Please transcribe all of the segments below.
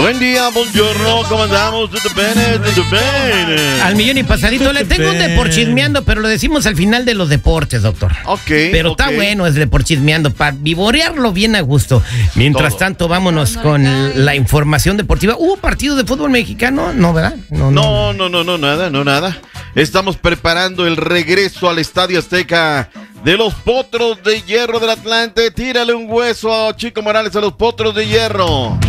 Buen día, buongiorno, ¿cómo andamos? ¿Tutto bene? Al millón y pasadito. Le tengo un deporchismeando, pero lo decimos al final de los deportes, doctor. Ok. Pero está bueno es deporchismeando, para vivorearlo bien a gusto. Mientras tanto, vámonos con la información deportiva. ¿Hubo partido de fútbol mexicano? No, ¿verdad? No, nada. Estamos preparando el regreso al Estadio Azteca de los Potros de Hierro del Atlante. Tírale un hueso a Chico Morales a los Potros de Hierro.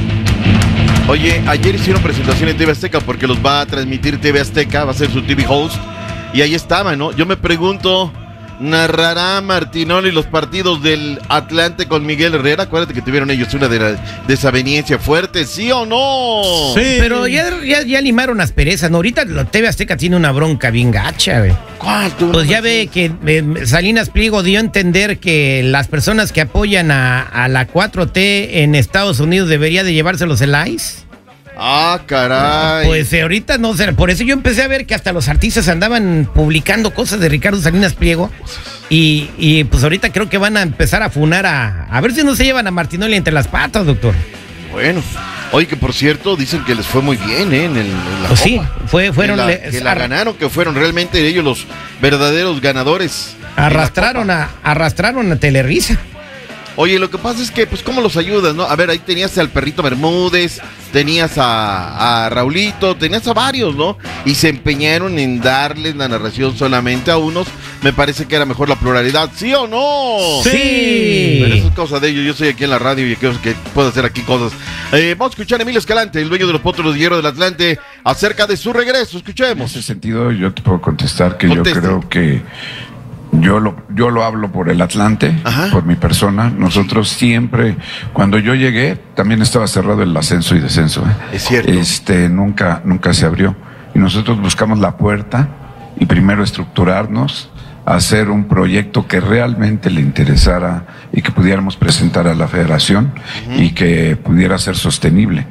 Oye, ayer hicieron presentación en TV Azteca porque los va a transmitir TV Azteca, va a ser su TV host. Y ahí estaban, ¿no? Yo me pregunto, ¿narrará Martinoli los partidos del Atlante con Miguel Herrera? Acuérdate que tuvieron ellos una desaveniencia fuerte, ¿sí o no? Sí. Pero ya limaron asperezas, ¿no? Ahorita la TV Azteca tiene una bronca bien gacha, güey. ¿Cuál? Pues ya ve que Salinas Pliego dio a entender que las personas que apoyan a la 4T en Estados Unidos debería de llevárselos el ICE. Ah, caray. Pues ahorita no sé, por eso yo empecé a ver que hasta los artistas andaban publicando cosas de Ricardo Salinas Pliego y pues ahorita creo que van a empezar a funar a ver si no se llevan a Martinoli entre las patas, doctor. Bueno, oye, que por cierto dicen que les fue muy bien en la pues Copa. Sí, fueron que la ganaron, que fueron realmente ellos los verdaderos ganadores. Arrastraron a Televisa. Oye, lo que pasa es que, pues, ¿cómo los ayudas, no? A ver, ahí tenías al Perrito Bermúdez, tenías a Raulito, tenías a varios, ¿no? Y se empeñaron en darles la narración solamente a unos. Me parece que era mejor la pluralidad, ¿sí o no? Sí. Pero eso es cosa de ellos. Yo estoy aquí en la radio y creo que puedo hacer aquí cosas. Vamos a escuchar a Emilio Escalante, el dueño de los Potros de Hierro del Atlante, acerca de su regreso. Escuchemos. En ese sentido, yo te puedo contestar que Yo creo que yo lo hablo por el Atlante, ajá, por mi persona. Nosotros siempre, cuando yo llegué, también estaba cerrado el ascenso y descenso. Es cierto. Nunca se abrió. Y nosotros buscamos la puerta y primero estructurarnos, hacer un proyecto que realmente le interesara y que pudiéramos presentar a la federación, uh-huh, y que pudiera ser sostenible.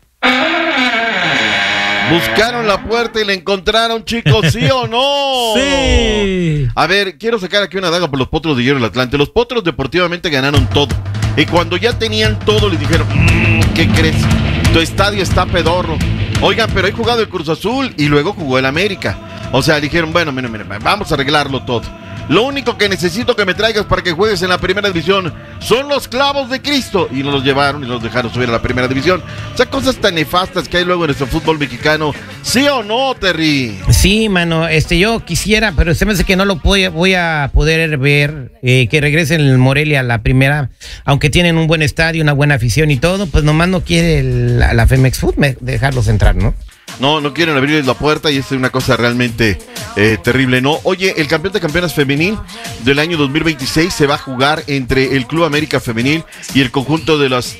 Buscaron la puerta y la encontraron, chicos, ¿sí o no? Sí. A ver, quiero sacar aquí una daga por los Potros de Hierro del Atlante. Los Potros deportivamente ganaron todo. Y cuando ya tenían todo, les dijeron, ¿qué crees? Tu estadio está pedorro. Oigan, pero he jugado el Cruz Azul y luego jugó el América. O sea, dijeron, bueno, mira, vamos a arreglarlo todo. Lo único que necesito que me traigas para que juegues en la primera división son los clavos de Cristo. Y nos los llevaron y los dejaron subir a la primera división. O sea, cosas tan nefastas que hay luego en nuestro fútbol mexicano. ¿Sí o no, Terry? Sí, mano, yo quisiera, pero se me hace que no lo voy a poder ver, que regresen el Morelia a la primera, aunque tienen un buen estadio, una buena afición y todo, pues nomás no quiere la Femex Food dejarlos entrar, ¿no? No quieren abrirles la puerta y es una cosa realmente terrible, ¿no? Oye, el campeón de campeonas femenil del año 2026 se va a jugar entre el Club América Femenil y el conjunto de las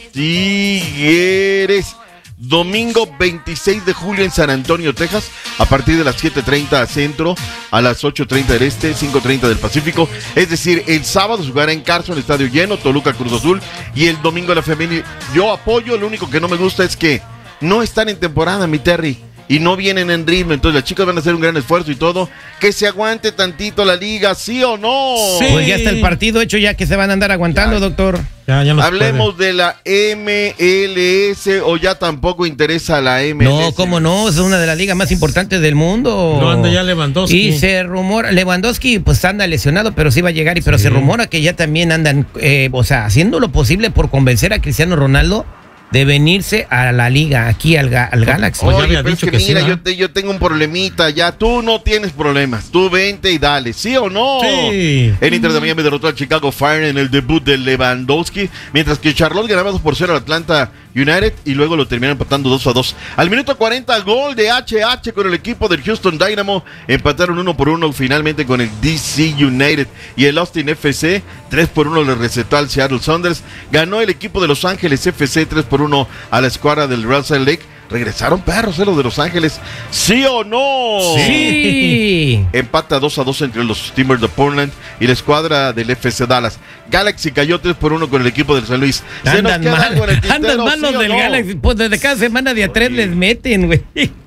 Tigres. Domingo 26 de julio en San Antonio, Texas, a partir de las 7:30 centro, a las 8:30 del este, 5:30 del Pacífico. Es decir, el sábado se jugará en Carson, estadio lleno, Toluca, Cruz Azul, y el domingo la femenil. Yo apoyo, lo único que no me gusta es que no están en temporada, mi Terry, y no vienen en ritmo, entonces las chicas van a hacer un gran esfuerzo y todo. Que se aguante tantito la liga, ¿sí o no? Sí. Pues ya está el partido hecho, ya que se van a andar aguantando, doctor. Ya hablemos de la MLS, o ya tampoco interesa la MLS. No, cómo no, es una de las ligas más importantes del mundo. No anda ya Lewandowski. Y se rumora, Lewandowski pues anda lesionado, pero sí va a llegar, pero se rumora que ya también andan, haciendo lo posible por convencer a Cristiano Ronaldo de venirse a la liga, aquí al Galaxy. Oye, pero es que mira, yo tengo un problemita ya. Tú no tienes problemas. Tú vente y dale, ¿sí o no? Sí. El Inter de Miami derrotó al Chicago Fire en el debut de Lewandowski, mientras que Charlotte ganaba 2-0 al Atlanta United y luego lo terminaron empatando 2-2. Al minuto 40, gol de HH con el equipo del Houston Dynamo. Empataron 1-1 finalmente con el DC United. Y el Austin FC 3-1 le recetó al Seattle Sounders. Ganó el equipo de Los Ángeles FC 3-1 a la escuadra del Real Salt Lake. Regresaron perros, los de Los Ángeles, ¿sí o no? Sí. Empata 2-2 entre los Timbers de Portland y la escuadra del FC Dallas. Galaxy cayó 3-1 con el equipo del San Luis. Andan mal los del Galaxy, pues desde cada semana de a 3 les meten, güey.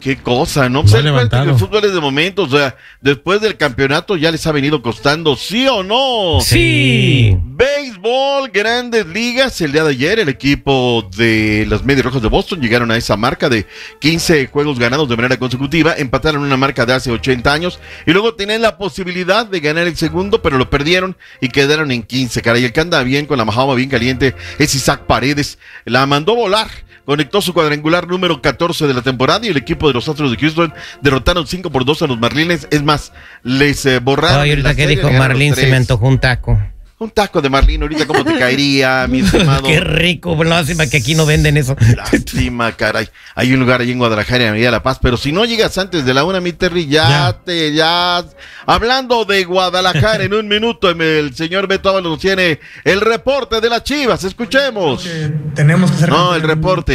Qué cosa, ¿no? Muy Pues levantado. el fútbol es de momento, o sea, después del campeonato ya les ha venido costando, ¿sí o no? Sí. Béisbol, Grandes Ligas, el día de ayer el equipo de las Medias Rojas de Boston llegaron a esa marca de 15 juegos ganados de manera consecutiva, empataron una marca de hace 80 años y luego tenían la posibilidad de ganar el segundo, pero lo perdieron y quedaron en 15, caray. El que anda bien con la majama bien caliente es Isaac Paredes, la mandó volar. Conectó su cuadrangular número 14 de la temporada y el equipo de los Astros de Houston derrotaron 5-2 a los Marlins. Es más, les borraron. Ay, ahorita la que serie, dijo le ganaron Marlín, se 3. me antojó un taco. Un taco de Marlín, ahorita cómo te caería, mi estimado. Qué rico, lástima que aquí no venden eso. Lástima, caray. Hay un lugar ahí en Guadalajara, en Avenida La Paz, pero si no llegas antes de la 1, mi Terry, ya. Hablando de Guadalajara, en un minuto, el señor Beto Ábalos nos tiene el reporte de las Chivas. Escuchemos. Tenemos que ser No, el reporte.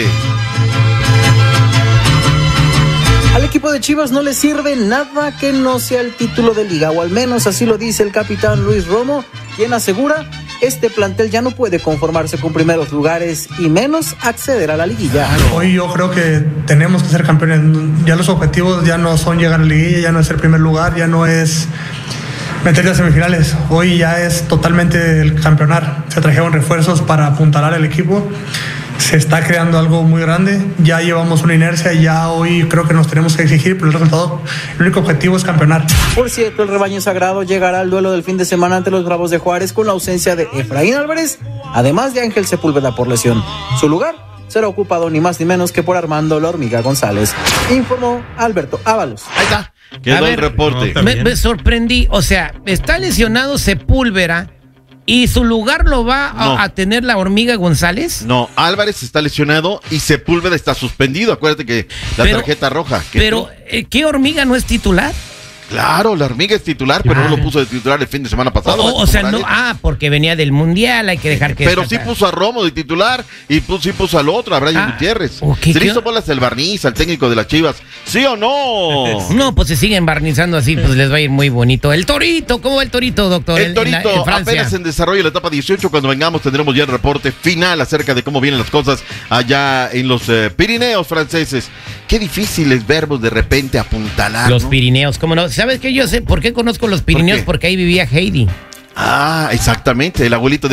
Al equipo de Chivas no le sirve nada que no sea el título de liga, o al menos así lo dice el capitán Luis Romo, quien asegura este plantel ya no puede conformarse con primeros lugares y menos acceder a la liguilla. Hoy yo creo que tenemos que ser campeones. Ya los objetivos ya no son llegar a la liguilla, ya no es ser primer lugar, ya no es meterse a semifinales. Hoy ya es totalmente el campeonar. Se trajeron refuerzos para apuntalar el equipo. Se está creando algo muy grande, ya llevamos una inercia, ya hoy creo que nos tenemos que exigir, pero el resultado, el único objetivo es campeonar. Por cierto, el rebaño sagrado llegará al duelo del fin de semana ante los Bravos de Juárez con la ausencia de Efraín Álvarez, además de Ángel Sepúlveda por lesión. Su lugar será ocupado ni más ni menos que por Armando La Hormiga González, informó Alberto Ábalos. Ahí está. Quedó el reporte. no, Me sorprendí, o sea, está lesionado Sepúlveda y su lugar lo va No. a tener La Hormiga González. No, Álvarez está lesionado y Sepúlveda está suspendido. Acuérdate que la Pero- tarjeta roja. que Pero, ¿qué Hormiga no es titular? Claro, la Hormiga es titular, pero no lo puso de titular el fin de semana pasado. O sea, no, porque venía del Mundial, hay que dejar que... Pero sí descansar. puso a Romo de titular y sí puso al otro, a Brian Gutiérrez. Se le hizo bolas el barniz al técnico de las Chivas. ¿Sí o no? No, pues si siguen barnizando así, pues les va a ir muy bonito. El Torito, ¿cómo va el Torito, doctor? El Torito en Francia. apenas en desarrollo de la etapa 18. Cuando vengamos tendremos ya el reporte final acerca de cómo vienen las cosas allá en los Pirineos franceses. Qué difíciles verbos de repente apuntalar, Los ¿no? Pirineos, ¿cómo no? ¿Sabes qué? Yo sé por qué conozco los Pirineos, qué? porque ahí vivía Heidi. Ah, exactamente, el abuelito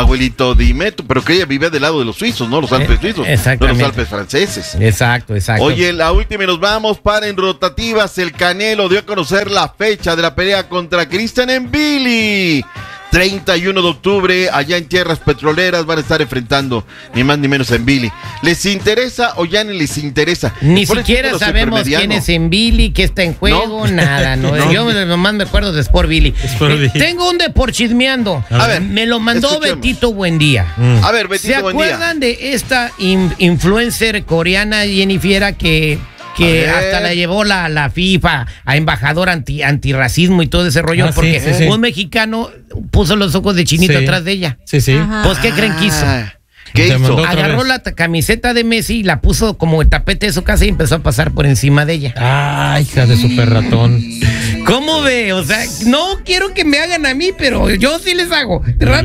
dime tú, pero que ella vivía del lado de los suizos, ¿no? Los Alpes suizos, no exactamente. los Alpes franceses. Exacto. Oye, la última y nos vamos para en rotativas. El Canelo dio a conocer la fecha de la pelea contra Christian Mbili. 31 de octubre, allá en tierras petroleras, van a estar enfrentando ni más ni menos a Mbili. ¿Les interesa o ya ni les interesa? Ni ¿Cuál es el siquiera título sabemos quién supermediano? es en Billy, qué está en juego, ¿No? nada. No. No. Yo nomás me acuerdo de Sport Billy. Sport Billy. Tengo un de por chismeando. A ver, me lo mandó escuchemos. Betito Buendía. A ver, ¿Se Betito, buen día. acuerdan de esta influencer coreana Jennifer que A ver. hasta la llevó la FIFA a embajador antirracismo y todo ese rollo? Ah, sí, porque sí, sí. un mexicano puso los ojos de chinito Sí. atrás de ella. Sí. Ajá. Pues, ¿qué creen que hizo? ¿Qué Te hizo? mandó- otra Agarró vez. la camiseta de Messi y la puso como el tapete de su casa y empezó a pasar por encima de ella. Ay, hija de super ratón. ¿Cómo ve? O sea, no quiero que me hagan a mí, pero yo sí les hago.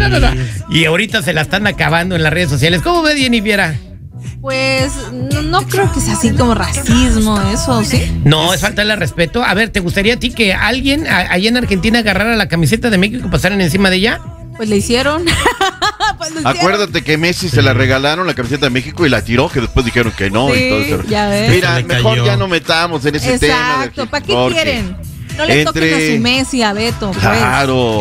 Y ahorita se la están acabando en las redes sociales. ¿Cómo ve, Jennifer? Pues no creo que sea así como racismo, eso, ¿sí? No, es faltarle respeto. A ver, ¿te gustaría a ti que alguien allá en Argentina agarrara la camiseta de México y pasaran encima de ella? Pues le hicieron. Pues lo hicieron. Acuérdate que Messi se la regalaron la camiseta de México y la tiró, que después dijeron que no. Sí, y todo eso. ya ves. Mira, Se le mejor cayó. ya no metamos en ese tema. Exacto, ¿para qué porque- quieren? No le toquen a su Messi, a Beto, pues. Claro.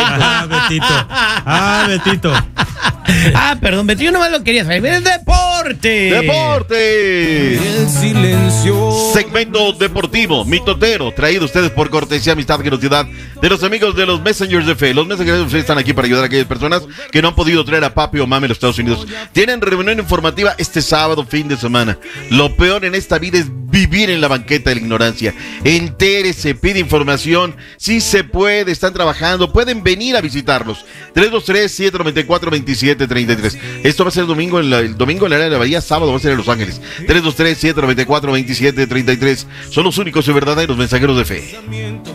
Betito. Ah, perdón, Beto, yo nomás lo quería saber. ¡Es deporte! ¡Deporte! Segmento deportivo, mitotero, traído a ustedes por cortesía, amistad, generosidad de los amigos de los Messengers de Fe. Los Messengers de Fe están aquí para ayudar a aquellas personas que no han podido traer a papi o mami a los Estados Unidos. Tienen reunión informativa este sábado, fin de semana. Lo peor en esta vida es vivir en la banqueta de la ignorancia. Entérese, pide información, si se puede, están trabajando, pueden venir a visitarlos. 323-794-2733. Esto va a ser el domingo en el área de la Bahía, sábado va a ser en Los Ángeles. 323-794-2733. Son los únicos y verdaderos mensajeros de fe.